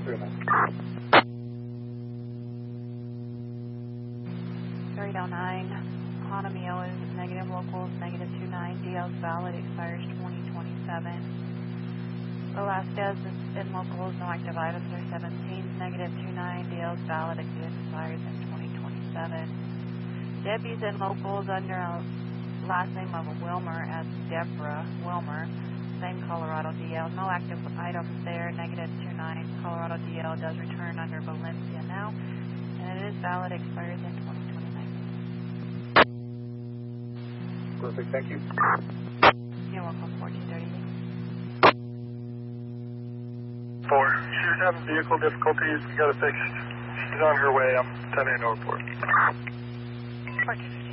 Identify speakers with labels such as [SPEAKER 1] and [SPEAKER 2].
[SPEAKER 1] 309, Honda Mio is negative, locals negative 29, DL's valid, expires 2027. Velasquez is in locals, no active items, are 17, negative 29, DL's valid, expires in 2027. Debbie's in locals under a last name of Wilmer as Deborah Wilmer, same Colorado DL, no active items there, negative 29, Colorado DL does return under Valencia now, and it is valid, expires in 2029.
[SPEAKER 2] Perfect, thank you.
[SPEAKER 1] You're welcome, 1438.
[SPEAKER 3] 4, she's having vehicle difficulties, we got it fixed. She's on her way, I'm 10 in Northport.
[SPEAKER 1] 1438.